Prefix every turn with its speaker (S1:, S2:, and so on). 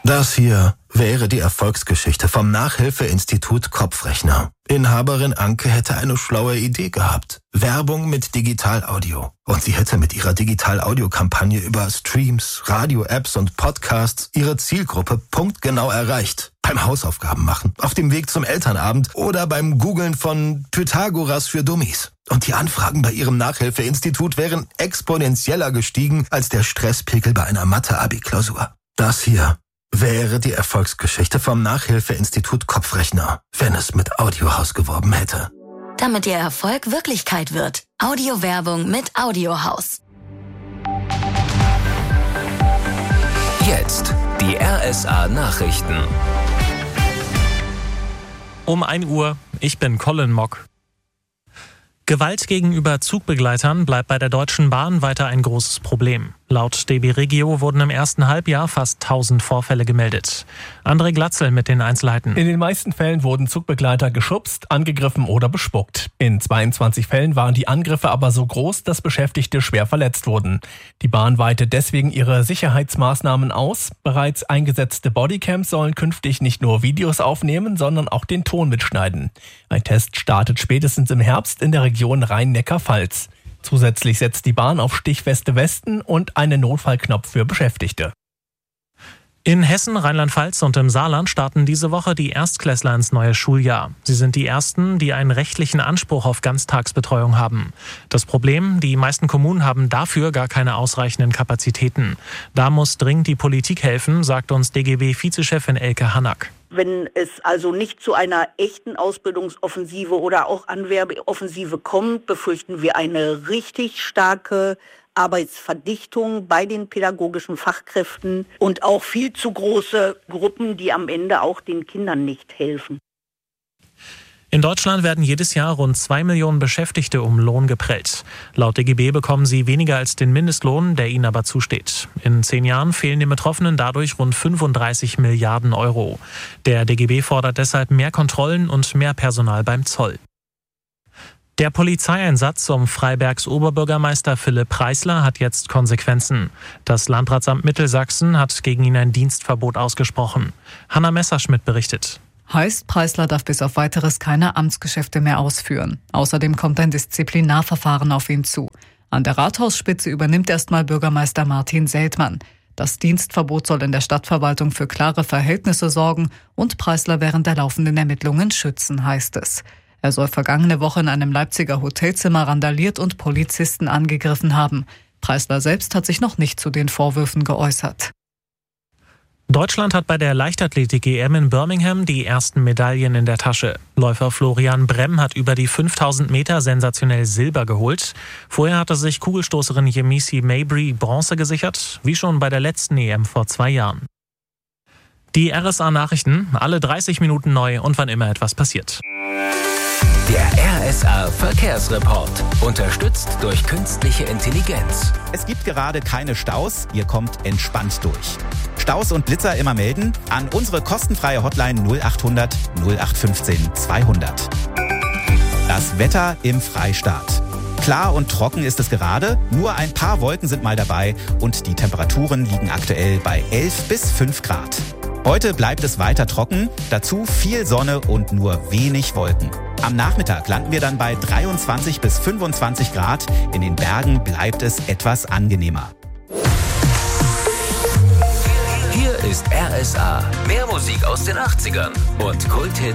S1: Das hier wäre die Erfolgsgeschichte vom Nachhilfeinstitut Kopfrechner. Inhaberin Anke hätte eine schlaue Idee gehabt. Werbung mit Digital-Audio. Und sie hätte mit ihrer Digital-Audio-Kampagne über Streams, Radio-Apps und Podcasts ihre Zielgruppe punktgenau erreicht. Beim Hausaufgaben machen, auf dem Weg zum Elternabend oder beim Googlen von Pythagoras für Dummies. Und die Anfragen bei ihrem Nachhilfeinstitut wären exponentieller gestiegen als der Stresspegel bei einer Mathe-Abi-Klausur. Das hier wäre die Erfolgsgeschichte vom Nachhilfeinstitut Kopfrechner, wenn es mit Audiohaus geworben hätte.
S2: Damit Ihr Erfolg Wirklichkeit wird. Audiowerbung mit Audiohaus.
S3: Jetzt die RSA-Nachrichten.
S4: Um 1 Uhr, ich bin Colin Mock. Gewalt gegenüber Zugbegleitern bleibt bei der Deutschen Bahn weiter ein großes Problem. Laut DB Regio wurden im ersten Halbjahr fast 1000 Vorfälle gemeldet. André Glatzel mit den Einzelheiten.
S5: In den meisten Fällen wurden Zugbegleiter geschubst, angegriffen oder bespuckt. In 22 Fällen waren die Angriffe aber so groß, dass Beschäftigte schwer verletzt wurden. Die Bahn weitet deswegen ihre Sicherheitsmaßnahmen aus. Bereits eingesetzte Bodycams sollen künftig nicht nur Videos aufnehmen, sondern auch den Ton mitschneiden. Ein Test startet spätestens im Herbst in der Region Rhein-Neckar-Pfalz. Zusätzlich setzt die Bahn auf stichfeste Westen und einen Notfallknopf für Beschäftigte.
S4: In Hessen, Rheinland-Pfalz und im Saarland starten diese Woche die Erstklässler ins neue Schuljahr. Sie sind die ersten, die einen rechtlichen Anspruch auf Ganztagsbetreuung haben. Das Problem, die meisten Kommunen haben dafür gar keine ausreichenden Kapazitäten. Da muss dringend die Politik helfen, sagt uns DGB-Vizechefin Elke Hannack.
S6: Wenn es also nicht zu einer echten Ausbildungsoffensive oder auch Anwerbeoffensive kommt, befürchten wir eine richtig starke Arbeitsverdichtung bei den pädagogischen Fachkräften und auch viel zu große Gruppen, die am Ende auch den Kindern nicht helfen.
S4: In Deutschland werden jedes Jahr rund 2 Millionen Beschäftigte um Lohn geprellt. Laut DGB bekommen sie weniger als den Mindestlohn, der ihnen aber zusteht. In 10 Jahren fehlen den Betroffenen dadurch rund 35 Milliarden Euro. Der DGB fordert deshalb mehr Kontrollen und mehr Personal beim Zoll. Der Polizeieinsatz um Freibergs Oberbürgermeister Philipp Preisler hat jetzt Konsequenzen. Das Landratsamt Mittelsachsen hat gegen ihn ein Dienstverbot ausgesprochen. Hanna Messerschmidt berichtet.
S7: Heißt, Preisler darf bis auf Weiteres keine Amtsgeschäfte mehr ausführen. Außerdem kommt ein Disziplinarverfahren auf ihn zu. An der Rathausspitze übernimmt erstmal Bürgermeister Martin Seltmann. Das Dienstverbot soll in der Stadtverwaltung für klare Verhältnisse sorgen und Preisler während der laufenden Ermittlungen schützen, heißt es. Er soll vergangene Woche in einem Leipziger Hotelzimmer randaliert und Polizisten angegriffen haben. Preisler selbst hat sich noch nicht zu den Vorwürfen geäußert.
S4: Deutschland hat bei der Leichtathletik-EM in Birmingham die ersten Medaillen in der Tasche. Läufer Florian Bremm hat über die 5000 Meter sensationell Silber geholt. Vorher hatte sich Kugelstoßerin Yemisi Mabry Bronze gesichert, wie schon bei der letzten EM vor 2 Jahren. Die RSA-Nachrichten, alle 30 Minuten neu und wann immer etwas passiert.
S3: Der RSA-Verkehrsreport, unterstützt durch künstliche Intelligenz.
S8: Es gibt gerade keine Staus, ihr kommt entspannt durch. Staus und Blitzer immer melden an unsere kostenfreie Hotline 0800 0815 200. Das Wetter im Freistaat. Klar und trocken ist es gerade, nur ein paar Wolken sind mal dabei und die Temperaturen liegen aktuell bei 11 bis 5 Grad. Heute bleibt es weiter trocken, dazu viel Sonne und nur wenig Wolken. Am Nachmittag landen wir dann bei 23 bis 25 Grad. In den Bergen bleibt es etwas angenehmer.
S3: Hier ist RSA. Mehr Musik aus den 80ern und Kulthits